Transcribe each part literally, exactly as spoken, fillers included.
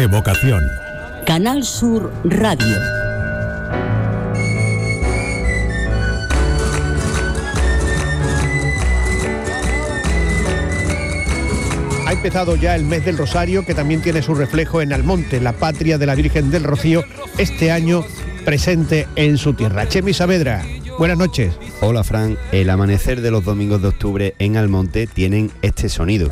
Evocación. Canal Sur Radio. Ha empezado ya el mes del Rosario, que también tiene su reflejo en Almonte, la patria de la Virgen del Rocío, este año presente en su tierra. Chemi Saavedra, buenas noches. Hola Fran, el amanecer de los domingos de octubre en Almonte tienen este sonido.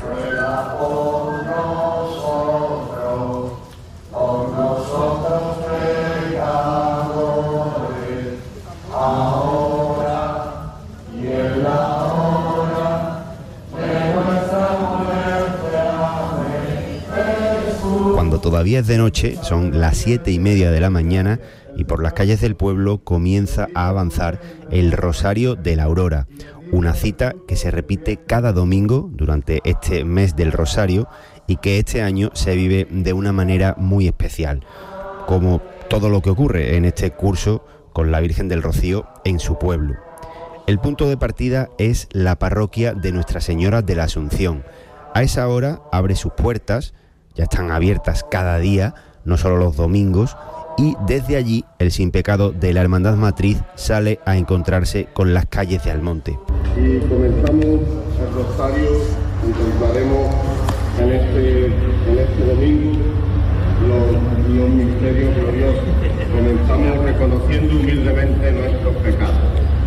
Todavía es de noche, son las siete y media de la mañana y por las calles del pueblo comienza a avanzar el Rosario de la Aurora, una cita que se repite cada domingo durante este mes del Rosario y que este año se vive de una manera muy especial, como todo lo que ocurre en este curso con la Virgen del Rocío en su pueblo. El punto de partida es la parroquia de Nuestra Señora de la Asunción. A esa hora abre sus puertas. Ya están abiertas cada día, no solo los domingos, y desde allí el Sin Pecado de la Hermandad Matriz sale a encontrarse con las calles de Almonte. Y comenzamos el rosario y contemplaremos en este, en este domingo los, los misterios gloriosos. Comenzamos reconociendo humildemente nuestros pecados.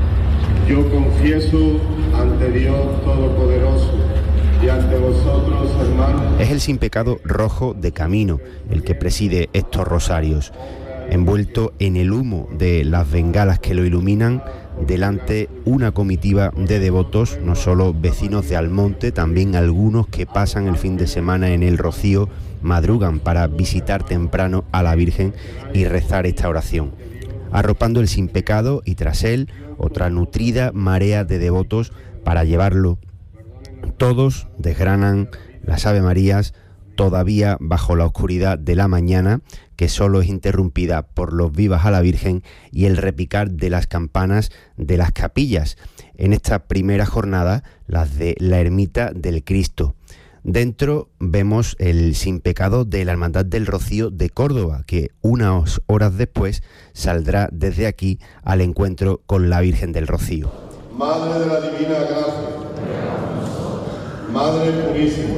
Yo confieso ante Dios Todopoderoso y ante vosotros, hermanos. Es el Sin Pecado rojo de camino el que preside estos rosarios. Envuelto en el humo de las bengalas que lo iluminan, delante una comitiva de devotos, no solo vecinos de Almonte, también algunos que pasan el fin de semana en el Rocío, madrugan para visitar temprano a la Virgen y rezar esta oración. Arropando el Sin Pecado y tras él otra nutrida marea de devotos para llevarlo. Todos desgranan las Ave Marías todavía bajo la oscuridad de la mañana, que solo es interrumpida por los vivas a la Virgen y el repicar de las campanas de las capillas. En esta primera jornada, las de la Ermita del Cristo. Dentro vemos el Sin Pecado de la Hermandad del Rocío de Córdoba, que unas horas después saldrá desde aquí al encuentro con la Virgen del Rocío. Madre de la Divina Gracia, Madre Purísima,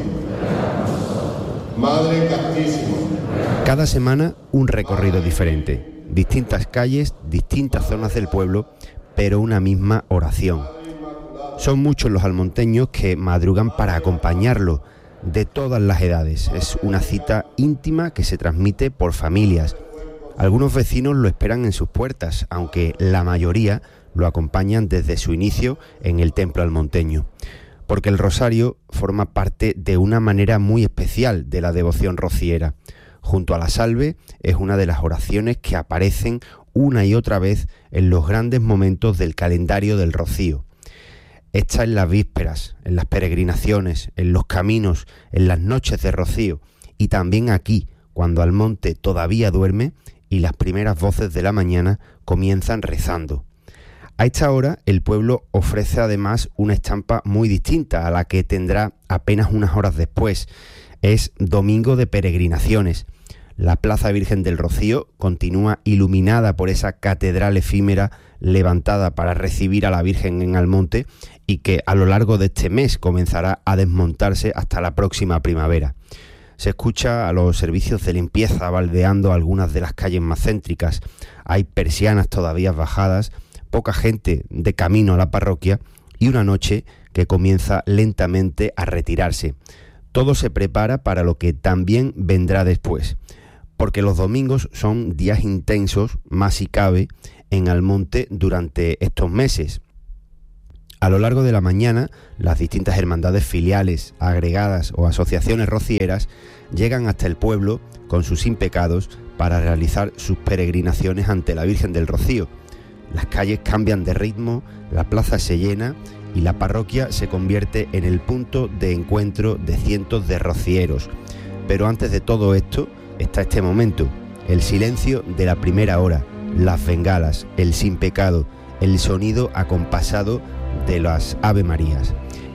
Madre Castísima. Cada semana un recorrido diferente, distintas calles, distintas zonas del pueblo, pero una misma oración. Son muchos los almonteños que madrugan para acompañarlo, de todas las edades. Es una cita íntima que se transmite por familias. Algunos vecinos lo esperan en sus puertas, aunque la mayoría lo acompañan desde su inicio en el templo almonteño. Porque el rosario forma parte de una manera muy especial de la devoción rociera. Junto a la salve es una de las oraciones que aparecen una y otra vez en los grandes momentos del calendario del rocío. Está en las vísperas, en las peregrinaciones, en los caminos, en las noches de rocío y también aquí, cuando Almonte todavía duerme y las primeras voces de la mañana comienzan rezando. A esta hora el pueblo ofrece además una estampa muy distinta a la que tendrá apenas unas horas después. Es domingo de peregrinaciones. La Plaza Virgen del Rocío continúa iluminada por esa catedral efímera levantada para recibir a la Virgen en Almonte y que a lo largo de este mes comenzará a desmontarse hasta la próxima primavera. Se escucha a los servicios de limpieza baldeando algunas de las calles más céntricas. Hay persianas todavía bajadas, poca gente de camino a la parroquia y una noche que comienza lentamente a retirarse. Todo se prepara para lo que también vendrá después, porque los domingos son días intensos, más si cabe, en Almonte durante estos meses. A lo largo de la mañana, las distintas hermandades filiales, agregadas o asociaciones rocieras llegan hasta el pueblo con sus Sin Pecados para realizar sus peregrinaciones ante la Virgen del Rocío. Las calles cambian de ritmo, la plaza se llena y la parroquia se convierte en el punto de encuentro de cientos de rocieros. Pero antes de todo esto está este momento, el silencio de la primera hora, las bengalas, el Sin Pecado, el sonido acompasado de las Ave Marías.